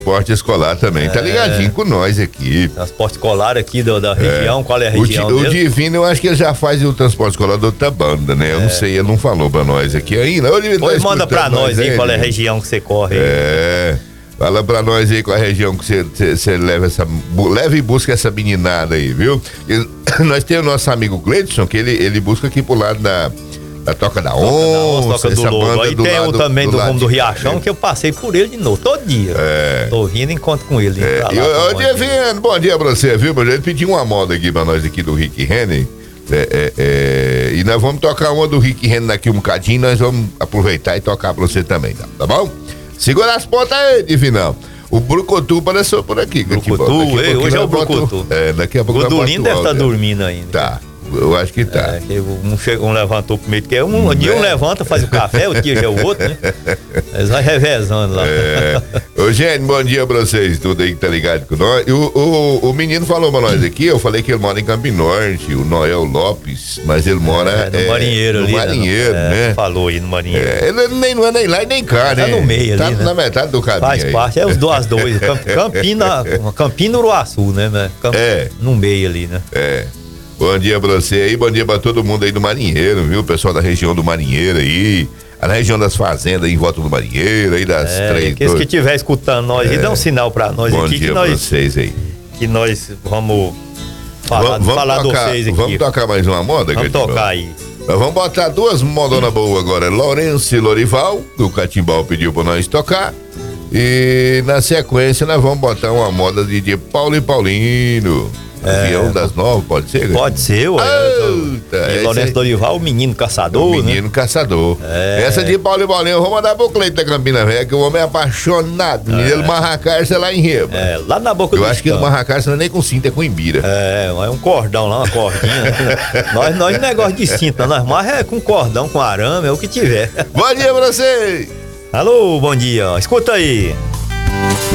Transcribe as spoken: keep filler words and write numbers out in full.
Transporte escolar também, é. Tá ligadinho com nós aqui. Transporte escolar aqui do, da região, é. Qual é a região O, dele? o Divino, eu acho que ele já faz o transporte escolar de outra banda, né? Eu é. não sei, ele não falou pra nós aqui ainda. Pois manda pra nós aí, qual é a região que você corre aí. É, fala pra nós aí qual é a região que você, você, você leva essa, leva e busca essa meninada aí, viu? E, nós temos o nosso amigo Gleidson, que ele, ele busca aqui pro lado da... Da Toca da Onça, Toca do Lobo. Aí tem um também do rumo do Riachão, que eu passei por ele de novo, todo dia. É. Tô vindo, encontro com ele. É. Ô, Divino, bom dia pra você, viu? Ele pediu uma moda aqui pra nós aqui do Rick Henry. É, é, é, e nós vamos tocar uma do Rick Henry daqui um bocadinho, nós vamos aproveitar e tocar pra você também, tá, tá bom? Segura as pontas aí, Divinão. O Brucutu apareceu por aqui. Brucutu, ei, hoje é o Brucutu. É, daqui a pouco. O Durinho deve estar dormindo ainda. Tá. Eu acho que tá. É, um, chegou, um levantou primeiro, que é um, um dia um levanta, faz o café, o dia já é o outro, né? Eles vão revezando lá. É. Ô, gente, bom dia pra vocês, tudo aí que tá ligado com nós. O, o, o menino falou pra nós aqui, eu falei que ele mora em Campo Norte, o Noel Lopes, mas ele mora é, no é, Marinheiro no ali. Marinheiro, né? né? É, falou aí no Marinheiro. É, ele nem, não é nem lá e nem cá, né? Tá no meio tá ali, na né? metade do caminho. Faz aí. parte, é os dois, dois. Campina, Campina Uruaçu, né? Camp... É. No meio ali, né? É. Bom dia pra você aí, bom dia pra todo mundo aí do Marinheiro, viu? O pessoal da região do Marinheiro aí, na região das fazendas aí em volta do Marinheiro, aí das é, três... Aqueles que estiver escutando nós aí, é. Dá um sinal pra nós bom aqui. Dia que nós, pra vocês aí. Que nós vamos falar, vamos, falar vamos tocar, de vocês aqui. Vamos tocar mais uma moda? Vamos tocar aí. Nós vamos botar duas modonas boas agora, Lourenço e Lorival, que o Catimbau pediu pra nós tocar. E na sequência nós vamos botar uma moda de, de Paulo e Paulino. É, Avião das Novas, pode ser? Pode ser, ué. Ah, e Lourenço Dorival, o menino caçador, o menino né? caçador. É. Essa de Paulo e Paulinho, eu vou mandar pro Cleito da Campina Velha, que o homem é apaixonado. É. Ele marra a cárcera lá em Reba. É, lá na boca eu do Eu acho que ele marra a cárcera nem com cinta, é com imbira. É, é um cordão lá, uma cordinha. nós, nós não é negócio de cinta, nós marra é com cordão, com arame, é o que tiver. Bom dia pra vocês! Alô, bom dia, escuta aí.